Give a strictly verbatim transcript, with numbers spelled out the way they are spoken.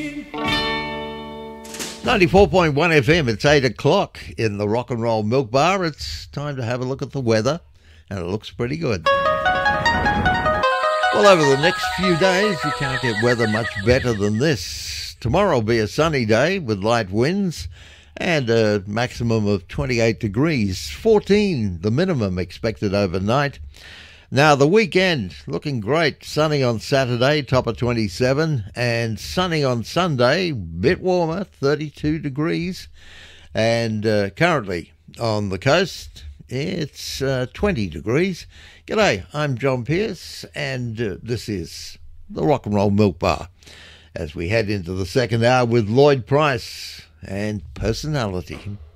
ninety-four point one F M, it's eight o'clock in the Rock and Roll Milk Bar. It's time to have a look at the weather, and it looks pretty good. Well, over the next few days, you can't get weather much better than this. Tomorrow will be a sunny day with light winds and a maximum of twenty-eight degrees, fourteen the minimum expected overnight. Now, the weekend, looking great. Sunny on Saturday, top of twenty-seven, and sunny on Sunday, bit warmer, thirty-two degrees. And uh, currently on the coast, it's uh, twenty degrees. G'day, I'm John Pierce, and uh, this is the Rock and Roll Milk Bar, as we head into the second hour with Lloyd Price and Personality.